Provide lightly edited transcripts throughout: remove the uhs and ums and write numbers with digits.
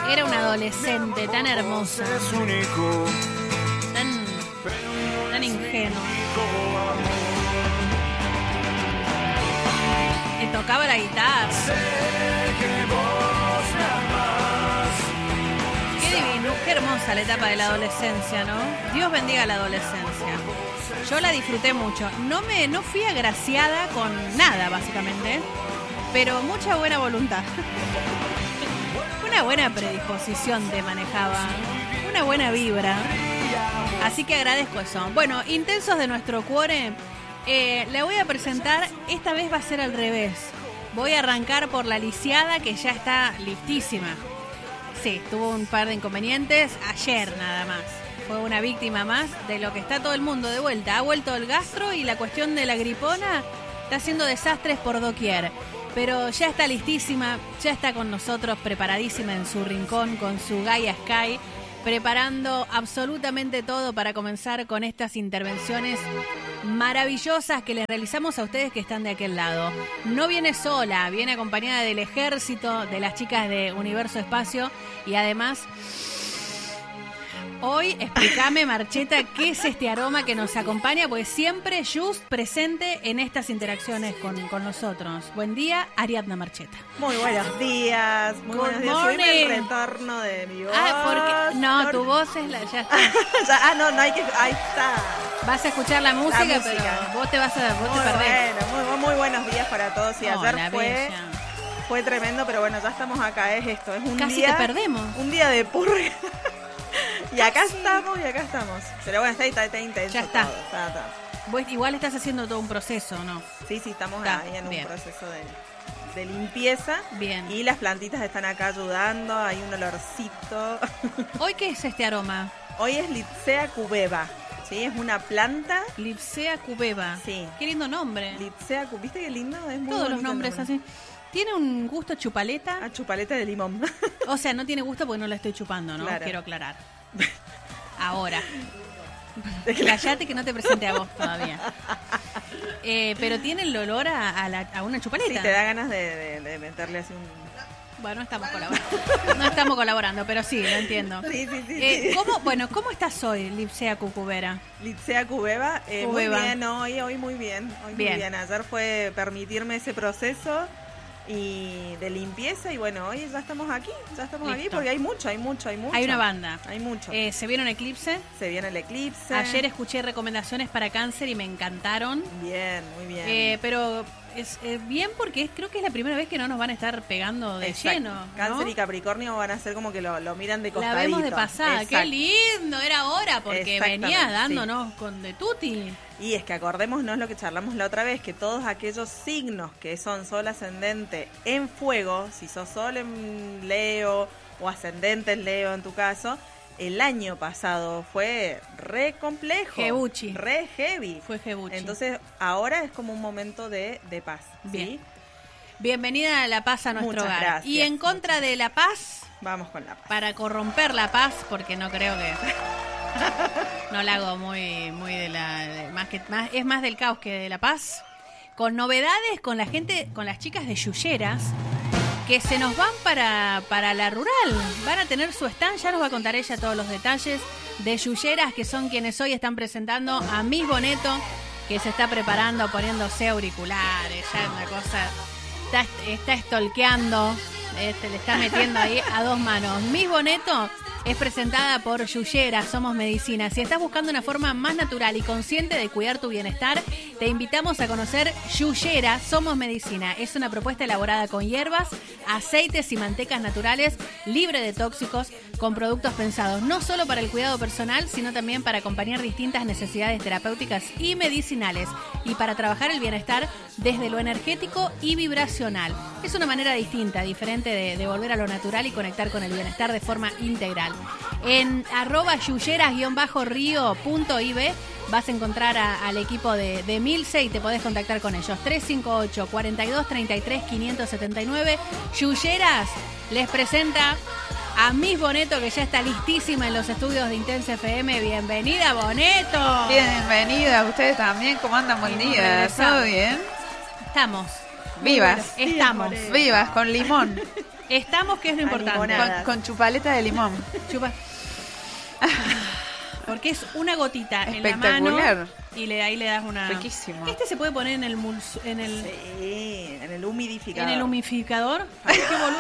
Era una adolescente tan hermosa, tan ingenua. Que tocaba la guitarra. Qué divino, qué hermosa la etapa de la adolescencia, ¿no? Dios bendiga la adolescencia. Yo la disfruté mucho. No fui agraciada con nada, básicamente, pero mucha buena voluntad. Una buena predisposición te manejaba, una buena vibra. Así que agradezco eso. Bueno, intensos de nuestro cuore, la voy a presentar. Esta vez va a ser al revés. Voy a arrancar por la lisiada, que ya está listísima. Sí, tuvo un par de inconvenientes ayer nada más. Fue una víctima más de lo que está todo el mundo de vuelta. Ha vuelto el gastro y la cuestión de la gripona está haciendo desastres por doquier. Pero ya está listísima, ya está con nosotros, preparadísima en su rincón con su Gaia Sky, preparando absolutamente todo para comenzar con estas intervenciones maravillosas que les realizamos a ustedes que están de aquel lado. No viene sola, viene acompañada del ejército de las chicas de Universo Espacio y además... Hoy, explícame, Marcheta, qué es este aroma que nos acompaña, pues siempre just presente en estas interacciones con nosotros. Buen día, Ariadna Marcheta. Muy buenos días, muy buenos días. Subime el retorno de mi voz. Porque no, tu voz es la, ya está. No hay que, ahí está. Vas a escuchar la música, pero vos te perdés. Bueno, muy buenos días para todos. Y ayer fue tremendo, pero bueno, ya estamos acá, es un Casi día. Casi te perdemos. Un día de purga. Y acá estamos. Pero bueno, está intenso. Ya está. Todo. Vos igual estás haciendo todo un proceso, ¿no? Sí, estamos ahí en un proceso de limpieza. Bien. Y las plantitas están acá ayudando, hay un olorcito. ¿Hoy qué es este aroma? Hoy es Litsea cubeba. Sí, es una planta. Litsea cubeba. Sí. Qué lindo nombre. Litsea cubeba, ¿viste qué lindo? Es muy todos los nombres así. ¿Tiene un gusto chupaleta? Chupaleta de limón. O sea, no tiene gusto porque no la estoy chupando, ¿no? Claro. Quiero aclarar. Ahora. Cállate que no te presente a vos todavía. Pero tiene el olor a una chupaleta. Sí, te da ganas de meterle así un... Bueno, no estamos colaborando, pero sí, lo entiendo. Sí. ¿Cómo estás hoy, Litsea Cucubera? Litsea cubeba, muy bien, hoy muy bien. Muy bien. Ayer fue permitirme ese proceso y de limpieza y bueno, hoy ya estamos aquí porque hay mucho. Hay una banda. Hay mucho. ¿Se viene un eclipse? Se viene el eclipse. Ayer escuché recomendaciones para cáncer y me encantaron. Bien, muy bien. Pero es bien porque creo que es la primera vez que no nos van a estar pegando de lleno, ¿no? Cáncer y Capricornio van a ser como que lo miran de costadito. La vemos de pasada. Exacto. Qué lindo, era hora porque venías dándonos con de tutti. Y es que acordémonos lo que charlamos la otra vez, que todos aquellos signos que son sol ascendente en fuego, si sos sol en Leo o ascendente en Leo en tu caso, el año pasado fue re complejo. Jebuchi. Re heavy. Fue jebuchi. Entonces ahora es como un momento de paz. Bien. ¿Sí? Bienvenida a la paz a nuestro hogar. Gracias. Y en contra de la paz... Vamos con la paz. Para corromper la paz, porque no creo que... No la hago muy de es más del caos que de la paz. Con novedades con la gente, con las chicas de Yuyeras, que se nos van para la rural. Van a tener su stand, ya nos va a contar ella todos los detalles de Yuyeras, que son quienes hoy están presentando a Miss Boneto, que se está preparando, poniéndose auriculares, ya una cosa, está stalkeando, le está metiendo ahí a dos manos. Miss Boneto es presentada por Yuyeras, Somos Medicina. Si estás buscando una forma más natural y consciente de cuidar tu bienestar, te invitamos a conocer Yuyeras, Somos Medicina. Es una propuesta elaborada con hierbas, aceites y mantecas naturales, libre de tóxicos, con productos pensados no solo para el cuidado personal, sino también para acompañar distintas necesidades terapéuticas y medicinales y para trabajar el bienestar desde lo energético y vibracional. Es una manera distinta, diferente de volver a lo natural y conectar con el bienestar de forma integral. En @yuyeras_rio.ib vas a encontrar al equipo de Milce y te podés contactar con ellos. 358 42 33 579. Yuyeras les presenta a Miss Boneto, que ya está listísima en los estudios de Intensa FM. Bienvenida, Boneto. Bienvenida, ustedes también. ¿Cómo andan? Buen día. ¿Todo bien? Estamos. Vivas. Estamos. Vivas, con limón. Estamos, que es lo importante. limonada. Con chupaleta de limón. Chupa. Porque es una gotita en la Espectacular. mano y ahí le das una... Riquísimo. Este se puede poner en el Sí, en el humidificador. humidificador. Ay, qué boludo.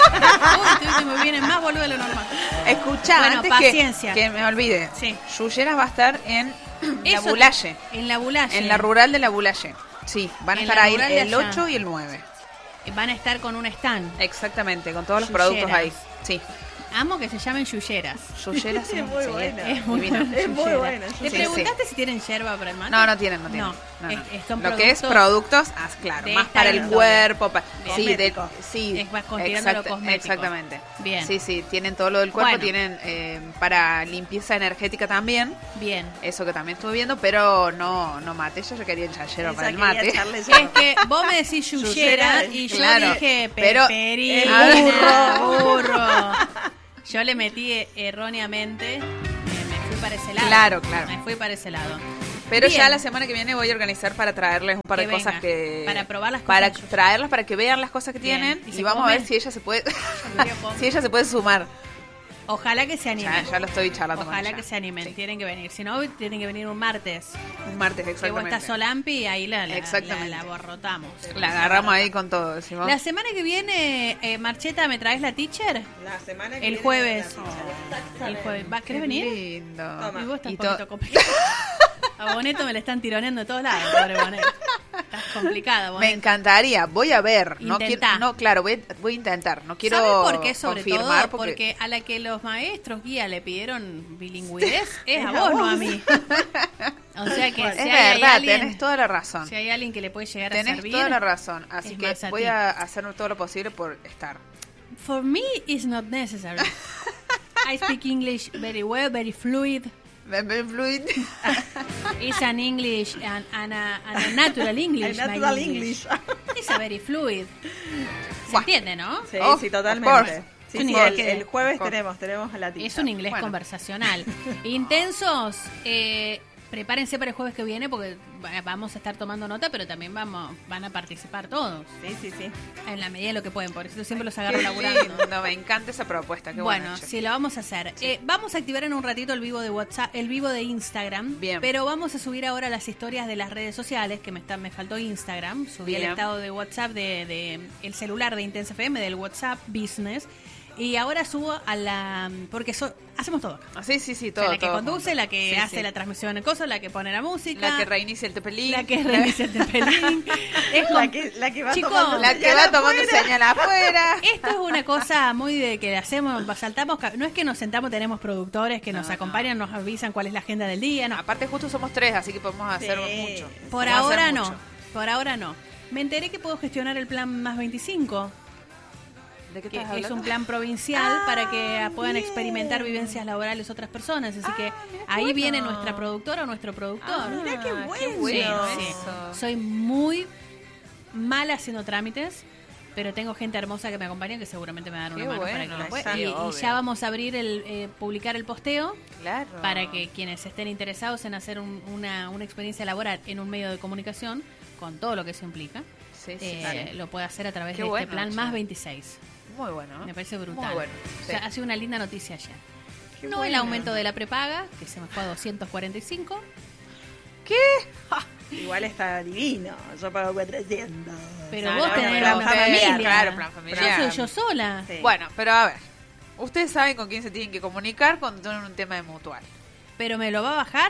Uy, me viene más boludo de lo normal. Escuchá, Bueno, antes paciencia. que me olvide. Sí. Yulleras va a estar en la Eso- Bulaye. En la Bulaye. En la rural de la Bulaye. Sí, van a En estar la ahí rural de el allá. 8 y el 9. Van a estar con un stand. Exactamente, con todos los Yulleras. productos ahí. Sí. Amo que se llamen yulleras. Yulleras sí, Es muy sí, buena. Es muy divino. buena Es muy yullera. buena, ¿Le sí, preguntaste si tienen yerba para el mate? No tienen. No, No, son Lo que es productos productos, claro, de más para el esta cuerpo. Bien. Sí, Cosmético. sí. Es más con tirando lo cosmético. Exactamente. Bien. Sí, tienen todo lo del cuerpo, Bueno. tienen para limpieza energética también. Bien. Eso que también estuve viendo, pero no mate. Yo quería el chayero Esa para el quería mate. echarle Es yerba. que vos me decís yullera Yullera, y yo claro, dije pero- peperina, burro. Yo le metí erróneamente, me fui para ese lado. Claro. Me fui para ese lado. Pero Bien. ya la semana que viene voy a organizar para traerles un par Que de cosas venga, que... para probar las Para cosas. traerlas, para que vean las cosas que Bien. tienen. ¿Y Y, se vamos a comen? ver si ella se puede... Yo si ella se puede sumar. Ojalá que se animen. Ya lo estoy charlando con Ojalá ella. que se animen. Sí. Tienen que venir. Si no, tienen que venir un martes. Un martes, Que vos exactamente. estás Solampi y ahí la Exactamente. borrotamos. La agarramos ahí con todo, decimos. La semana que viene, Marcheta, ¿me traes la teacher? La semana que El viene jueves. la pizza. El jueves. ¿Querés Qué venir? lindo. Toma. Y vos estás Y un poquito complicado. A Boneto me le están tironeando de todos lados, pobre Boneto. Estás complicada, Me Boneto. encantaría, voy a ver. No, Intentá. claro, voy a intentar. No quiero ¿Sabes por qué? Sobre confirmar todo porque a la que los maestros guía le pidieron bilingüidez es a vos, no a mí. O sea que es si hay verdad, alguien, tenés toda la razón. si hay alguien que le puede llegar a Tenés servir, toda la razón. Así es que más a voy ti. a hacer todo lo posible por estar. For me, it's not necessary. I speak English very well, very fluid. Fluid. It's an English and a natural English. El my natural English. It's a very fluid. ¿Se Buah. entiende, no? Sí, Oh, sí, of totalmente. course. Sí, Es un sí, inglés el, que- el jueves of course. tenemos a la tiza. Es un inglés Bueno. conversacional. Intensos. Prepárense para el jueves que viene porque vamos a estar tomando nota, pero también van a participar todos. Sí. En la medida de lo que pueden. Por eso siempre los agarro Qué laburando. lindo, me encanta esa propuesta. Qué Bueno, che. sí, lo vamos a hacer. Vamos a activar en un ratito el vivo de WhatsApp, el vivo de Instagram. Bien. Pero vamos a subir ahora las historias de las redes sociales, que me faltó Instagram. Subí el Bien. estado de WhatsApp de el celular de Intensa FM, del WhatsApp Business. Y ahora subo a la... Porque hacemos todo acá. Ah, sí, O sea, todo. la que todo conduce, junto. la que Sí, hace sí. la transmisión en cosas, la que pone la música. La que reinicia el tepelín. La que reinicia el tepelín. Es La con- que va Chicos, tomando La que va tomando señal afuera. Esto es una cosa muy de que hacemos, saltamos, no es que nos sentamos, tenemos productores que nos acompañan, nos avisan cuál es la agenda del día, no. Aparte justo somos 3, así que podemos hacer Sí. mucho. Por Podemos ahora hacer no, mucho. por ahora no. Me enteré que puedo gestionar el plan más 25, ¿De qué que estás es hablando? un plan provincial para que puedan experimentar vivencias laborales otras personas, así que ahí viene nuestra productora o nuestro productor. Mirá qué bueno. bueno Sí, sí. eso. Soy muy mala haciendo trámites, pero tengo gente hermosa que me acompaña que seguramente me dan una Qué mano para bueno, que lo pueda. sí, Y obvio. ya vamos a abrir publicar el posteo Claro. para que quienes estén interesados en hacer una experiencia laboral en un medio de comunicación, con todo lo que eso implica, Sí, sí, dale. lo pueda hacer a través Qué de bueno, este plan che. más 26. Muy bueno. Me parece brutal. Muy bueno. O sea, Sí. ha sido una linda noticia ayer. Qué No el bueno. aumento de la prepaga, que se me fue a 245. Igual está divino. Yo pago 400. Pero No, vos no, tenés plan otra familiar, familia. claro, plan familiar. Yo soy yo sola. Sí. Bueno, pero a ver. Ustedes saben con quién se tienen que comunicar cuando tienen un tema de mutual. ¿Pero me lo va a bajar?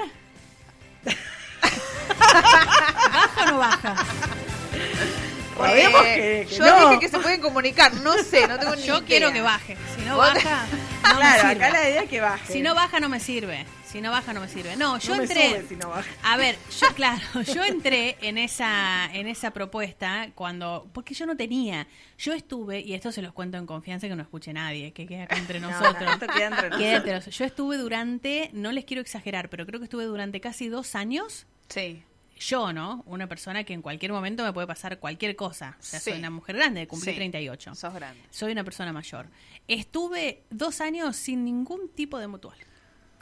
¿Baja o no baja? Sabemos que yo no. dije que se pueden comunicar, no sé, no tengo ni Yo idea. quiero que baje. Si no Vos- baja, no me Claro, sirve. acá la idea es que baje. Si no baja, no me sirve. Si no baja, no me sirve. No, yo no me entré... sube si no baja. A ver, yo entré en esa propuesta porque yo no tenía. Yo estuve, y esto se los cuento en confianza que no escuche nadie, que quede acá entre No, nosotros. esto queda entre Queda nosotros. entre nosotros. Yo estuve durante, no les quiero exagerar, pero creo que estuve durante casi 2 años. Sí. Yo, ¿no? Una persona que en cualquier momento me puede pasar cualquier cosa. O sea, Sí. soy una mujer grande, cumplí Sí. 38. Sos grande. Soy una persona mayor. Estuve 2 años sin ningún tipo de mutual.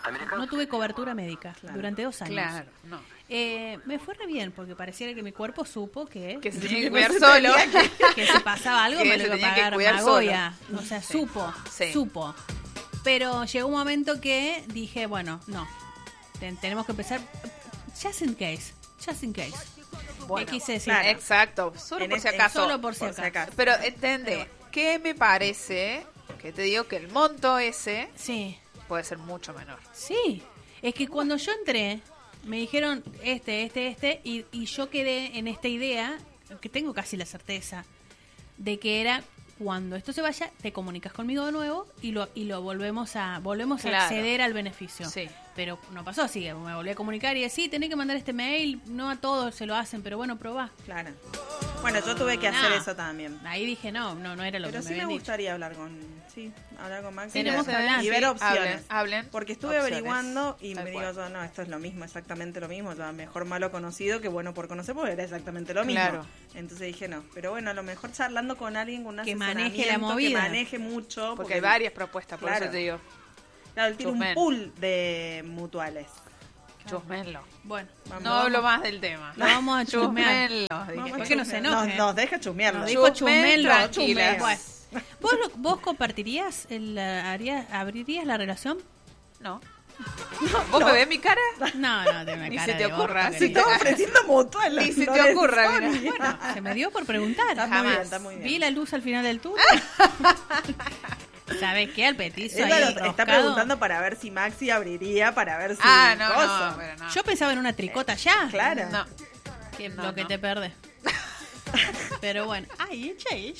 No tuve cobertura médica Claro. durante 2 años. Claro, no. Me fue re bien, porque pareciera que mi cuerpo supo que Que se tenía que no cuidar se solo. que si pasaba algo Que me se lo iba a tenía que pagar cuidar Magoya. solo. O sea, Sí. Sí. supo. Pero llegó un momento que dije, bueno, no. Tenemos que empezar. Just in case. Bueno, ¿Qué quise decir? claro. Exacto, solo En por si este- acaso. Solo por si acaso. Pero entendé, que me parece, que te digo que el monto ese Sí. puede ser mucho menor. Sí. Es que cuando yo entré, me dijeron y yo quedé en esta idea, que tengo casi la certeza, de que era cuando esto se vaya, te comunicas conmigo de nuevo y lo volvemos a Claro. acceder al beneficio. Sí. Pero no pasó así, me volví a comunicar y decir, sí, tenés que mandar este mail, no a todos se lo hacen, pero bueno, probá. Claro. Bueno, yo tuve que hacer No. eso también. Ahí dije, no era lo Pero que sí me habían dicho. gustaría hablar con Maxi. Tenemos que hablar, y ver sí, opciones. hablen. Porque estuve Opciones. averiguando y Tal me digo cual. yo, no, esto es lo mismo, exactamente lo mismo. Ya mejor malo conocido que bueno por conocer, porque era exactamente lo mismo. Claro. Entonces dije, no. Pero bueno, a lo mejor charlando con alguien con un Que maneje la asesoramiento, movida. Que maneje mucho. Porque hay varias propuestas, por Claro. eso te digo, Claro, él tiene un Chusmen. pool de mutuales. chusmenlo. Bueno, Vamos, No vamos. hablo más del tema. lo vamos a chusmear. Chusmenlo, Vamos dije. a ¿Por qué no se chusmear. enoje? Nos deja chusmearlo. Nos dijo Chusmen, chusmelo. tranquilas. Bueno. ¿Vos compartirías, abrirías la relación? No. ¿Vos me ves mi cara? No, tiene una Ni cara se te de ocurra, orto, Se querida. estaba ofreciendo mutuales. Ni se te Lorenzo. ocurra, mira. Bueno, se me dio por preguntar. Está muy bien, Jamás. está muy bien. Vi la luz al final del túnel. ¿Sabes qué? Al petizo Ella ahí lo está enroscado. preguntando para ver si Maxi abriría, para ver si... Ah, no, coso. no, pero no. Yo pensaba en una tricota ya. Claro. No. Que No, lo que no. te perdés. Pero bueno. Ay, ella.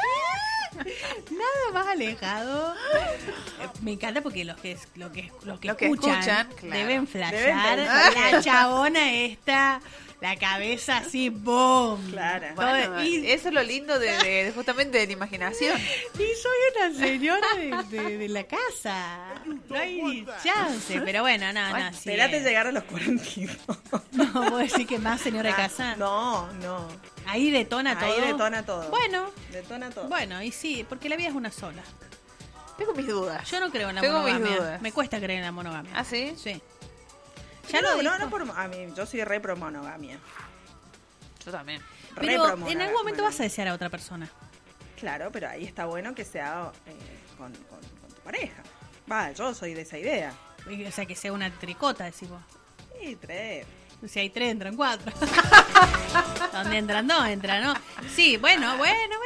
Nada más alejado. Me encanta porque los que escuchan, escuchan, claro. deben flashear Deben pensar. la chabona esta, la cabeza así, ¡boom! Claro. Bueno, y, eso es lo lindo de justamente de la imaginación. y soy una señora de la casa. No hay ni chance. Pero bueno, no. Sí, Esperate llegar a los 42. No, vos decís que más señora de casa. No. Ahí detona todo. Ahí detona todo. Bueno, Detona todo. bueno, y sí, porque la vida es una sola. Tengo mis dudas. Yo no creo en la Tengo mis monogamia. dudas. Me cuesta creer en la monogamia. ¿Ah, sí? Sí. Ya lo no, dijo. a mí, yo soy re pro monogamia. Yo también. Re Pero pro en monogamia. algún momento vas a desear a otra persona. Claro, pero ahí está bueno que sea con tu pareja. Va, yo soy de esa idea. O sea, que sea una tricota, decís vos. Sí, 3. Si hay 3, entran 4. ¿Dónde entran 2? Entran, ¿no? Sí, bueno, no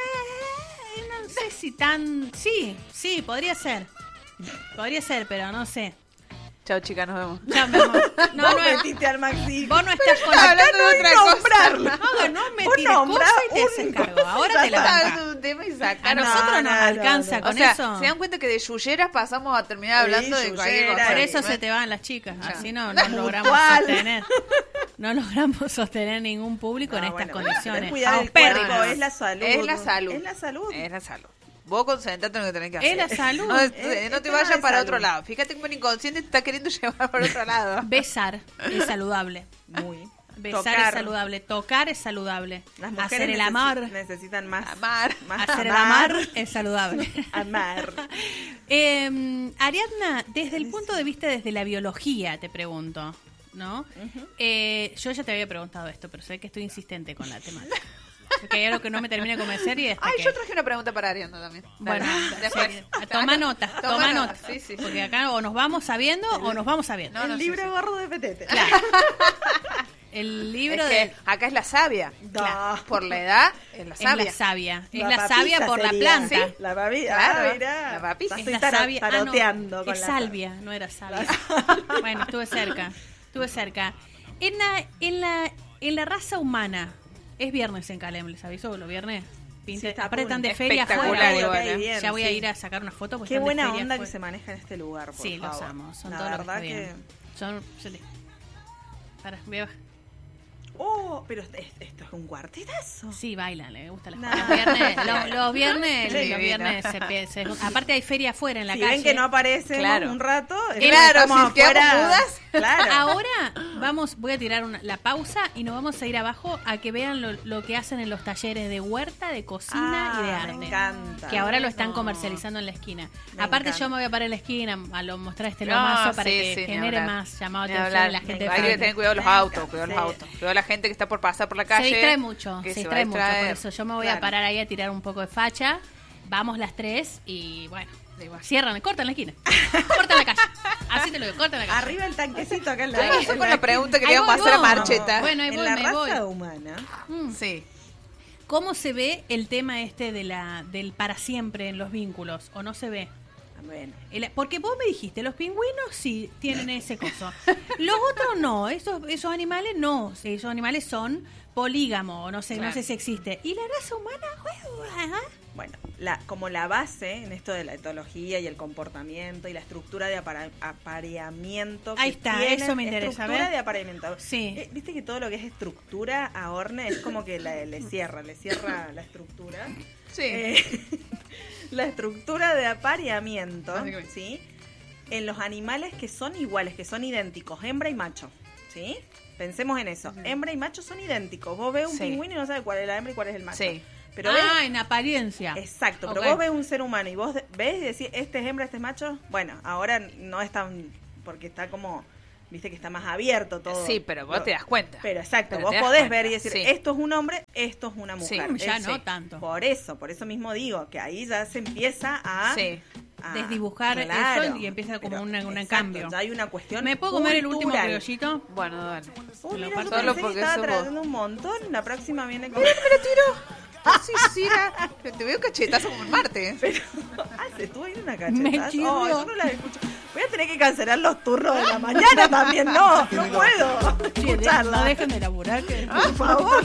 sé si tan... Sí, podría ser. Podría ser, pero no sé. Chao, chicas, nos vemos. Ya, mi amor. No, Vos no es... metiste al Maxi. Vos no estás con Estaba hablando de otra nombrarlo. cosa. No me Vos tires nombrá cosas y te haces un- cargo. Ahora te la Estaba bancás. hablando de un tema y A sacaron. nosotros nos no, alcanza no. con O sea, eso. se dan cuenta que de yuyeras pasamos a terminar Sí, hablando de cualquier yuyera, cosa. Por Ay, eso ¿no? se te van las chicas. Ya. Así no logramos Mutual. sostener. No logramos sostener ningún público en No, estas bueno, condiciones. es cuidar el Paupérrimas. cuerpo, es la salud. Es la salud. Es la salud. Es la salud. Vos concentrate en lo que tenés que hacer. Es la salud. No, Es no te tema vayas de para salud. otro lado. Fíjate cómo el inconsciente te está queriendo llevar para otro lado. Besar es saludable. Muy. Besar Tocar. es saludable. Tocar es saludable. Las mujeres Hacer el amor. necesitan más. Amar. más Hacer el amar es saludable. Amar. Ariadna, desde el punto de vista desde la biología, te pregunto, ¿no? Yo ya te había preguntado esto, pero sé que estoy insistente con la temática. Porque hay algo que no me termina de convencer y es Ay, que... yo traje una pregunta para Ariana también. Bueno, después. sí, toma nota, toma nota. Sí, sí. Porque acá o nos vamos sabiendo o nos vamos sabiendo. No, el no, libro sí, sí. gordo de Petete. Claro. El libro Es que acá es la sabia. No. Por la edad, es la es sabia. la savia. Es La la papisa savia por la sería. planta. Sí, la papisa. Claro, Mirá. la papisa. Es Estoy la savia. taroteando no, con es la salvia, no era savia. Bueno, estuve cerca. En la raza humana, es viernes en Calem, les aviso, los viernes Sí, está apretan de cool. feria Espectacular afuera. igual, Ok, ¿eh? bien, Ya voy a sí. ir a sacar una foto. porque Qué están de buena feria onda que afuera. se maneja en este lugar, por Sí, los favor. amo, son la todos los verdad que que... vienen. Son... Para, voy a... Oh, pero esto es un cuartetazo. Sí, bailan, le gusta Nah. los viernes. Los viernes, Sí, los viernes aparte hay feria afuera en la Si calle. ven que no aparecen Claro. un rato, Claro, estamos si quedamos afuera. mudas. Claro. Ahora voy a tirar la pausa y nos vamos a ir abajo a que vean lo que hacen en los talleres de huerta, de cocina y de arte. Me encanta. Que ahora lo están comercializando en la esquina. Aparte encanta. yo me voy a parar en la esquina a mostrar este lomazo para que genere más llamado de atención de la gente. Hay que tener cuidado de los autos, cuidado de los Sí. autos. Cuidado de la gente que está por pasar por la calle. Se distrae mucho, que se va a distrae mucho. Por distraer. eso yo me voy a Claro. parar ahí a tirar un poco de facha. Vamos las 3 y bueno, cierran, cortan la esquina. Cortan la calle. Así te lo digo, cortan la calle. Arriba el tanquecito acá en la ¿Qué pasó en con la la pregunta que Ahí le íbamos a voy, hacer a voy. Marcheta? Bueno, ahí En voy, la me raza voy. humana. Sí. ¿Cómo se ve el tema este del para siempre en los vínculos? ¿O no se ve? Bueno. Porque vos me dijiste, los pingüinos sí tienen ese coso. Los otros no, esos animales no. Esos animales son polígamos, no sé si existe. ¿Y la raza humana? Bueno, como la base en esto de la etología y el comportamiento y la estructura de apareamiento. Ahí está, eso me interesa, Estructura ¿ves? de apareamiento. Sí. Viste que todo lo que es estructura a Orne es como que le cierra la estructura. Sí. La estructura de apareamiento, Básicamente. ¿sí? En los animales que son iguales, que son idénticos, hembra y macho, ¿sí? Pensemos en eso. Hembra y macho son idénticos. Vos ves un Sí. pingüino y no sabes cuál es la hembra y cuál es el macho. Sí. Pero ves, En apariencia. exacto, pero Ok. vos ves un ser humano y vos ves y decís, este es hembra, este es macho. Bueno, ahora no es tan, porque está como, viste que está más abierto todo. Sí, pero vos te das cuenta. Pero exacto, Pero vos te das podés cuenta, ver y decir, sí. esto es un hombre, esto es una mujer. Ya Es- no tanto. Por eso mismo digo, que ahí ya se empieza a... Sí. a- Desdibujar eso y empieza como pero un exacto, cambio. Ya hay una cuestión ¿Me puedo comer el último cultural. criollito? Bueno, dale. Uy, mira, Lo yo parto solo pensé que porque estaba sos vos. trayendo un montón, la próxima viene con... Sí, Cira. Te veo cachetazo como el martes. Pero, se estuvo ahí una Me cachetazo. chirrió. Yo no la escucho. Voy a tener que cancelar los turnos de la mañana también. No puedo Che, escucharla. no dejen de laburar, que Por favor.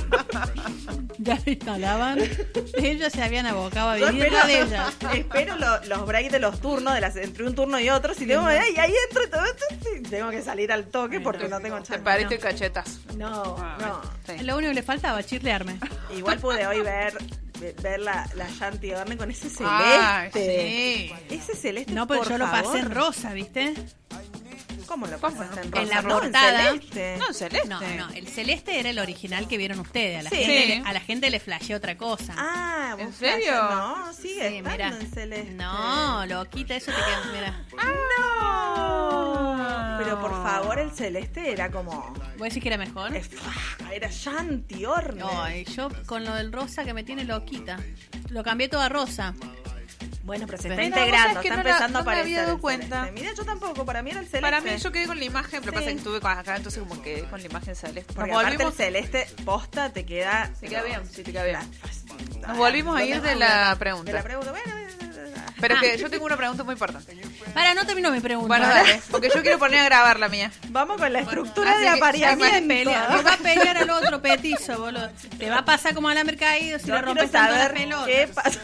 ya se instalaban. Ellos se habían abocado a Yo vivir espero, de ellas. espero los breaks de los turnos, entre un turno y otro. Si tengo, y ahí entro y todo esto, sí, tengo que salir al toque porque no tengo Te chance. pariste cachetazo. No. Sí. Lo único que le faltaba, chirlearme. Igual pude hoy ver la Shanti Orne con ese celeste. Ay, sí. Ese celeste, No, pero por yo lo pasé en favor. rosa, ¿viste? ¿Cómo lo ¿Cómo pasaste no? en rosa? En la No, portada. celeste. No, celeste. No, el celeste era el original que vieron ustedes. Sí. A la gente le flasheó otra cosa. Ah, ¿En vos serio? No, sigue Sí, estando mira. en celeste. No, loquita, eso te queda, mira. No. Pero por favor, el celeste era como... ¿Vos decís que era mejor? Era Shanti Orne. Ay, yo con lo del rosa que me tiene loquita. Lo cambié todo a rosa. Bueno, pero se Pero está no, integrando, vos sabés que está no empezando a me había aparecer dado el cuenta. celeste. Mira, yo tampoco, para mí era el celeste. Para mí yo quedé con la imagen, pero Sí. pasa que estuve acá, entonces como quedé con la imagen celeste. Porque Nos aparte el volvimos, celeste posta te queda... Te queda bien, sí, te queda bien. Nos nos volvimos a ir de la pregunta. De la pregunta, bueno. Pero que yo tengo una pregunta muy importante. Para, no termino mi pregunta. Bueno, dale, porque yo quiero poner a grabar la mía. Vamos con la estructura así de que apareamiento. Le va a pelear al otro petizo, boludo. Te va a pasar como alambre caído si Yo le quiero rompes tanto la saber pelota. qué pasa.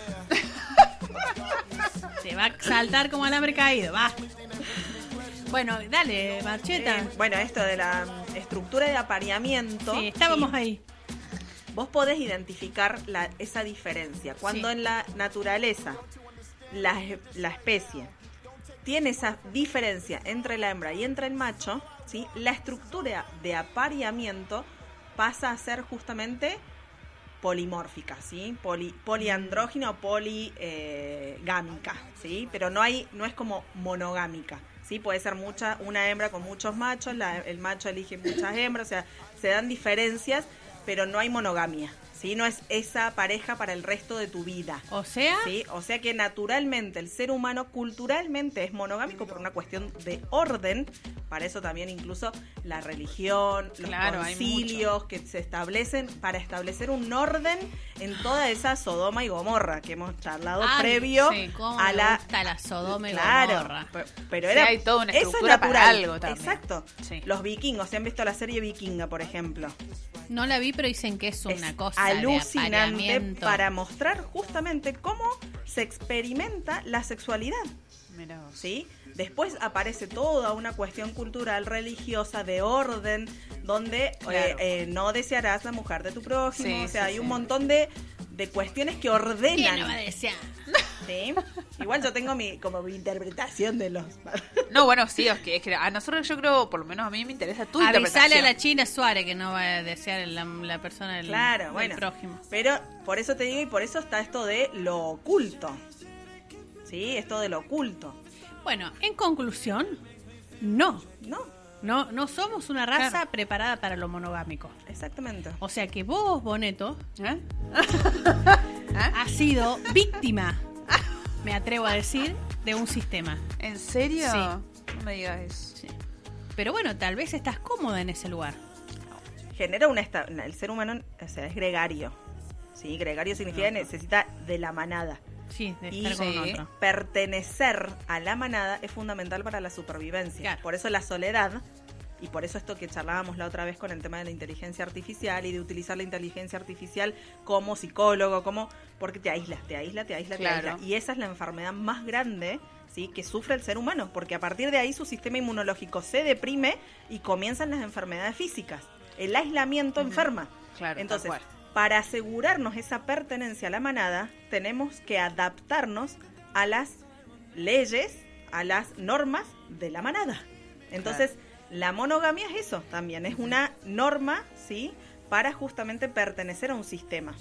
Te va a saltar como alambre caído, va. Bueno, dale, Marcheta. Bueno, esto de la estructura de apareamiento. Sí, estábamos sí, ahí. Vos podés identificar esa diferencia. Cuando Sí. en la naturaleza la especie tiene esa diferencia entre la hembra y entre el macho, ¿sí? La estructura de apareamiento pasa a ser justamente polimórfica, ¿sí? Poliandrógina o poligámica, ¿sí? Pero no es como monogámica, ¿sí? Puede ser una hembra con muchos machos, el macho elige muchas hembras, o sea, se dan diferencias, pero no hay monogamia, ¿sí? No es esa pareja para el resto de tu vida. O sea, ¿Sí? O sea que naturalmente el ser humano culturalmente es monogámico por una cuestión de orden. Para eso también incluso la religión, los Claro, hay concilios que se establecen para establecer un orden en toda esa Sodoma y Gomorra que hemos charlado ay, previo sí, cómo a me la... gusta la Sodoma y Claro, Gomorra. pero Sí, era hay toda una eso es estructura para natural. algo también. Exacto. Sí. Los vikingos, ¿se han visto la serie Vikinga, por ejemplo? No la vi, pero dicen que es una Es cosa de alucinante apareamiento. para mostrar justamente cómo se experimenta la sexualidad, Mirá vos. ¿sí? Después aparece toda una cuestión cultural, religiosa, de orden, donde Claro. no desearás la mujer de tu prójimo, Sí, o sea, sí, hay un sí. montón de cuestiones que ordenan. ¿Quién no va a desear? ¿Sí? Igual yo tengo mi interpretación de los... No, bueno, sí, es que a nosotros yo creo, por lo menos a mí me interesa tu Avisale interpretación. a la China Suárez que no va a desear la persona del, Claro, del bueno. prójimo. Pero por eso te digo, y por eso está esto de lo oculto. ¿Sí? Esto de lo oculto. Bueno, en conclusión, no. No, No somos una raza Claro. preparada para lo monogámico. exactamente. O sea que vos, Boneto, ¿Eh? has sido víctima, me atrevo a decir, de un sistema. ¿En serio? Sí. No me digas eso. Sí. Pero bueno, tal vez estás cómoda en ese lugar. Genera el ser humano, o sea, es gregario. ¿Sí? Gregario significa que necesita de la manada. Sí, de Y estar con sí. otro. pertenecer a la manada es fundamental para la supervivencia. Claro. Por eso la soledad, y por eso esto que charlábamos la otra vez con el tema de la inteligencia artificial y de utilizar la inteligencia artificial como psicólogo, porque te aísla. Claro. Y esa es la enfermedad más grande, ¿sí?, que sufre el ser humano, porque a partir de ahí su sistema inmunológico se deprime y comienzan las enfermedades físicas. El aislamiento enferma. Claro, tal Entonces, cual. para asegurarnos esa pertenencia a la manada, tenemos que adaptarnos a las leyes, a las normas de la manada. Entonces, la monogamia es eso también, es una norma, ¿sí?, para justamente pertenecer a un sistema.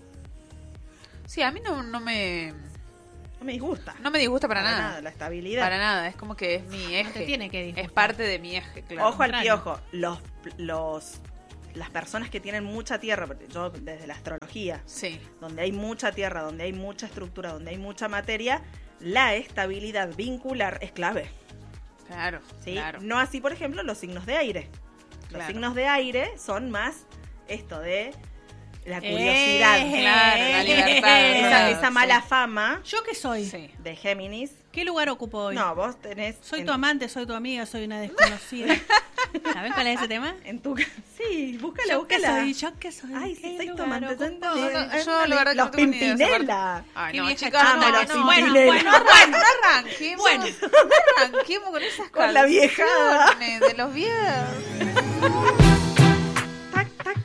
Sí, a mí no me No me disgusta. disgusta para nada. la estabilidad. Para nada, es como que es mi eje. te tiene que disgustar. Es parte de mi eje, claro. Ojo al Contrario. piojo, las personas que tienen mucha tierra, porque yo desde la astrología, Sí, donde hay mucha tierra, donde hay mucha estructura, donde hay mucha materia, la estabilidad vincular es clave. claro, ¿Sí? claro. No así, por ejemplo, los signos de aire. Los Claro. signos de aire son más esto de la curiosidad. Claro, la libertad. Esa Sí. mala fama ¿Yo qué soy? Sí. de Géminis. ¿Qué lugar ocupo hoy? No, vos tenés... Soy en- tu amante, soy tu amiga, soy una desconocida. ¿Saben cuál es ese tema? En tu... Sí, búscala, ¿Yo qué búscala. soy? ¿Yo qué soy? Ay, sí, ¿Qué soy tu lugar amante. ocupo? No, yo la verdad que Los no tengo ni idea de esa parte. Pimpinela. Ay, Qué no, vieja chicos, chata. no, los no, Pimpinela. bueno, no arranquemos. Bueno. No arranquemos con esas Con la viejada. canciones de los viejos. Tac, tac,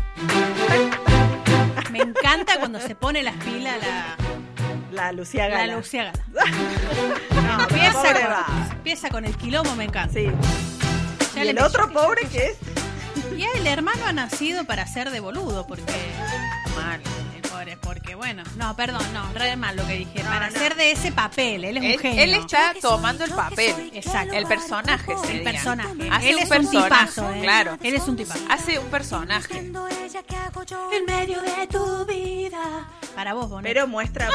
tac. Me encanta cuando se pone las pilas La Lucía la Gala. Lucía Gala. No, pobre va. Empieza con el quilombo, me encanta. Sí. Ya Y le el metí- otro pobre que es... Y el hermano ha nacido para ser de boludo, porque... Mal, el pobre, porque bueno... No, perdón, no, re mal lo que dije. para no. ser de ese papel, él es un genio. Él está tomando el papel. Exacto. El personaje El sería. personaje. Hace Él un es un personaje, tipazo, claro. Él es un tipazo. Hace un personaje. En medio de tu vida. Para vos, Bonet. Pero muestra